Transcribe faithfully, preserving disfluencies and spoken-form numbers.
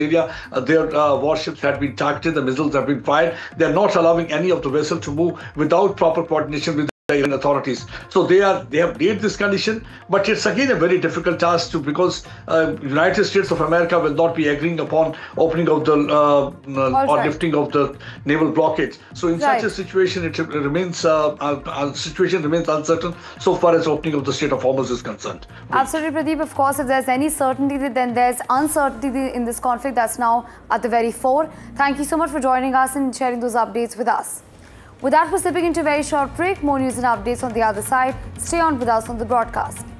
area. Uh, their uh, warships had been targeted, the missiles have been fired. They are not allowing any of the vessel to move without proper coordination with the Iranian authorities. So they are they have made this condition, but it's again a very difficult task to because uh, United States of America will not be agreeing upon opening of the uh, uh, or right. lifting of the naval blockade. So in Right. such a situation, it remains uh, uh, uh, situation remains uncertain so far as opening of the Strait of Hormuz is concerned. Absolutely, Pradeep. Of course, if there's any certainty, then there's uncertainty in this conflict that's now at the very fore. Thank you so much for joining us and sharing those updates with us. With that, we're slipping into a very short break. More news and updates on the other side. Stay on with us on the broadcast.